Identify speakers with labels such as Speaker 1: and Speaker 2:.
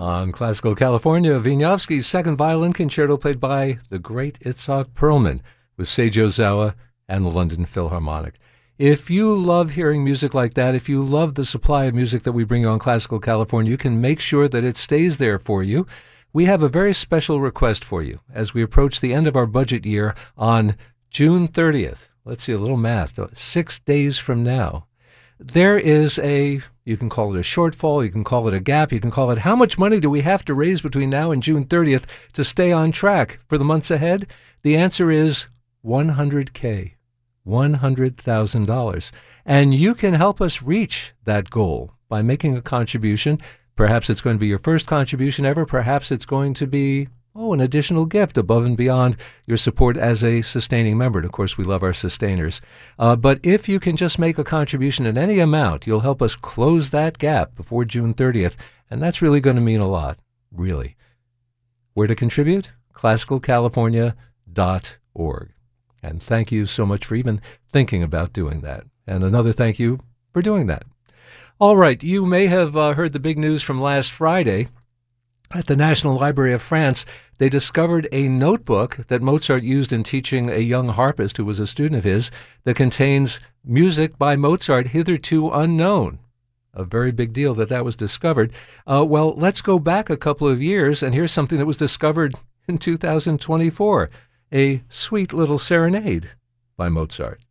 Speaker 1: On Classical California, Wieniawski's second violin concerto played by the great Itzhak Perlman with Seiji Ozawa and the London Philharmonic. If you love hearing music like that, if you love the supply of music that we bring on Classical California, you can make sure that it stays there for you. We have a very special request for you as we approach the end of our budget year on June 30th. Let's see, a little math, 6 days from now. There is you can call it a shortfall, you can call it a gap, you can call it how much money do we have to raise between now and June 30th to stay on track for the months ahead? The answer is $100K, $100,000. And you can help us reach that goal by making a contribution. Perhaps it's going to be your first contribution ever. Perhaps it's going to be an additional gift above and beyond your support as a sustaining member. And of course, we love our sustainers. But if you can just make a contribution in any amount, you'll help us close that gap before June 30th. And that's really going to mean a lot, really. Where to contribute? ClassicalCalifornia.org. And thank you so much for even thinking about doing that. And another thank you for doing that. All right, you may have heard the big news from last Friday. At the National Library of France, they discovered a notebook that Mozart used in teaching a young harpist who was a student of his that contains music by Mozart hitherto unknown. A very big deal that was discovered. Well, let's go back a couple of years, and here's something that was discovered in 2024, a sweet little serenade by Mozart.